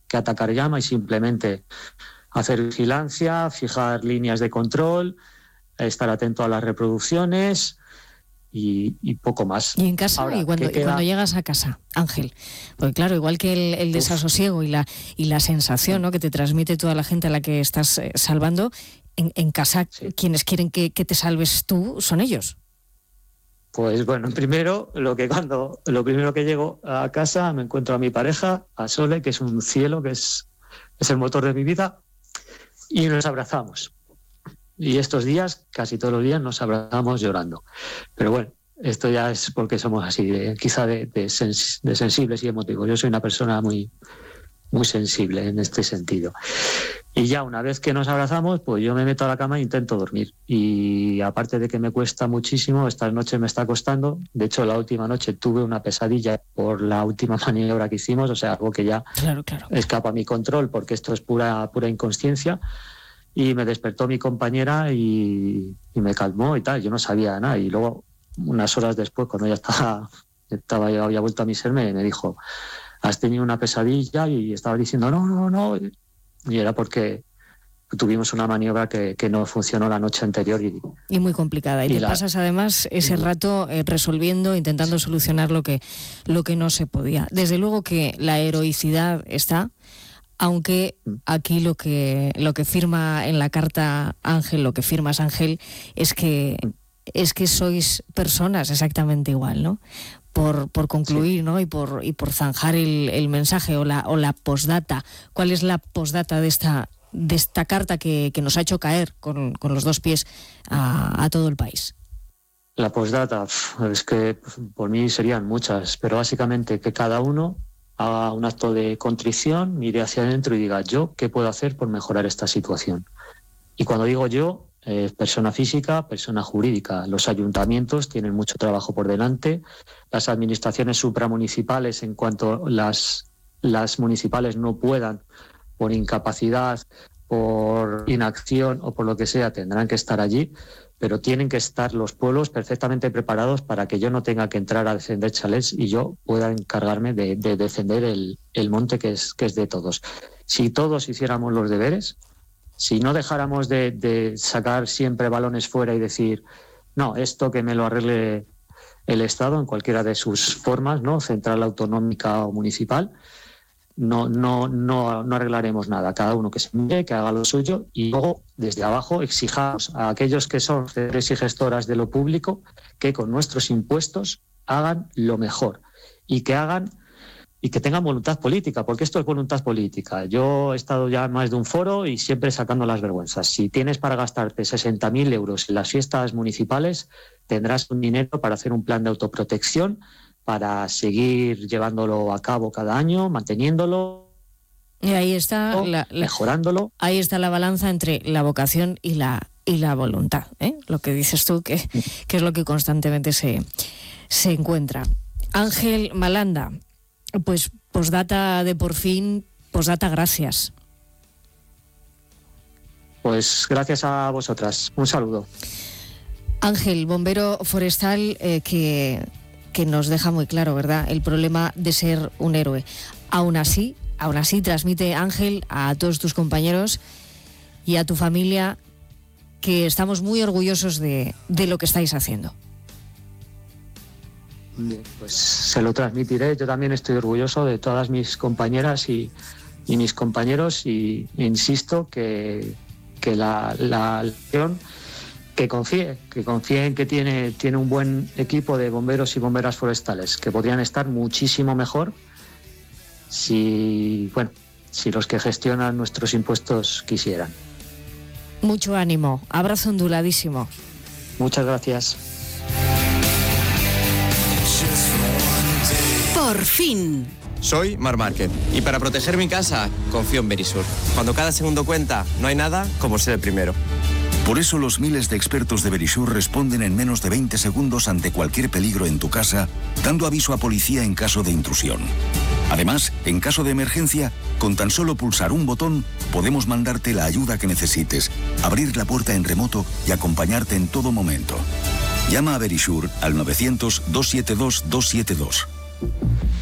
que atacar llama y simplemente hacer vigilancia, fijar líneas de control, estar atento a las reproducciones y poco más. Y en casa, ahora, y cuando llegas a casa, Ángel, porque claro, igual que el desasosiego y la sensación, ¿no?, que te transmite toda la gente a la que estás salvando, en casa, sí, quienes quieren que te salves tú son ellos. Pues bueno, primero, lo primero que llego a casa, me encuentro a mi pareja, a Sole, que es un cielo, que es el motor de mi vida, y nos abrazamos. Y estos días, casi todos los días, nos abrazamos llorando. Pero bueno, esto ya es porque somos así, quizá de sensibles y emotivos. Yo soy una persona muy, muy sensible en este sentido. Y ya una vez que nos abrazamos, pues yo me meto a la cama e intento dormir. Y aparte de que me cuesta muchísimo, esta noche me está costando. De hecho, la última noche tuve una pesadilla por la última maniobra que hicimos, o sea, algo que ya claro. escapa a mi control, porque esto es pura inconsciencia. Y me despertó mi compañera y me calmó y tal. Yo no sabía nada. Y luego, unas horas después, cuando ya había vuelto a mi ser, me dijo: has tenido una pesadilla, y estaba diciendo no. Y era porque tuvimos una maniobra que no funcionó la noche anterior. Y muy complicada. Y te pasas además ese rato resolviendo, intentando solucionar lo que no se podía. Desde luego que la heroicidad está, aunque aquí lo que firma en la carta Ángel, lo que firmas, Ángel, es que sois personas exactamente igual, ¿no? Por concluir, sí, ¿no? Y por zanjar el mensaje o la postdata. ¿Cuál es la postdata de esta carta que nos ha hecho caer con los dos pies a todo el país? La postdata, es que por mí serían muchas, pero básicamente que cada uno haga un acto de contrición, mire hacia adentro y diga: yo, ¿qué puedo hacer por mejorar esta situación? Y cuando digo yo, persona física, persona jurídica. Los ayuntamientos tienen mucho trabajo por delante, las administraciones supramunicipales, en cuanto las municipales no puedan, por incapacidad, por inacción o por lo que sea, tendrán que estar allí, pero tienen que estar los pueblos perfectamente preparados para que yo no tenga que entrar a defender chalets y yo pueda encargarme de defender el monte que es de todos. Si todos hiciéramos los deberes, si no dejáramos de sacar siempre balones fuera y decir: no, esto que me lo arregle el Estado en cualquiera de sus formas, ¿no?, central, autonómica o municipal, no arreglaremos nada. Cada uno que se mire, que haga lo suyo, y luego desde abajo exijamos a aquellos que son gestores y gestoras de lo público que con nuestros impuestos hagan lo mejor y que tengan voluntad política, porque esto es voluntad política. Yo he estado ya en más de un foro y siempre sacando las vergüenzas. Si tienes para gastarte 60.000 euros en las fiestas municipales, tendrás un dinero para hacer un plan de autoprotección, para seguir llevándolo a cabo cada año, manteniéndolo. Y ahí está mejorándolo. Ahí está la balanza entre la vocación y la voluntad, ¿eh? Lo que dices tú, que es lo que constantemente se encuentra. Ángel Malanda, pues postdata de por fin, postdata, gracias. Pues gracias a vosotras. Un saludo. Ángel, bombero forestal, que nos deja muy claro, ¿verdad?, el problema de ser un héroe. Aún así transmite, Ángel, a todos tus compañeros y a tu familia que estamos muy orgullosos de lo que estáis haciendo. Bien, pues se lo transmitiré. Yo también estoy orgulloso de todas mis compañeras y mis compañeros, y insisto que la lección, que confíe en que tiene un buen equipo de bomberos y bomberas forestales, que podrían estar muchísimo mejor si los que gestionan nuestros impuestos quisieran. Mucho ánimo, abrazo onduladísimo. Muchas gracias. Por fin. Soy Mar Márquez y para proteger mi casa confío en Verisur. Cuando cada segundo cuenta, no hay nada como ser el primero. Por eso los miles de expertos de Verisur responden en menos de 20 segundos ante cualquier peligro en tu casa, dando aviso a policía en caso de intrusión. Además, en caso de emergencia, con tan solo pulsar un botón, podemos mandarte la ayuda que necesites, abrir la puerta en remoto y acompañarte en todo momento. Llama a Verisur al 900-272-272.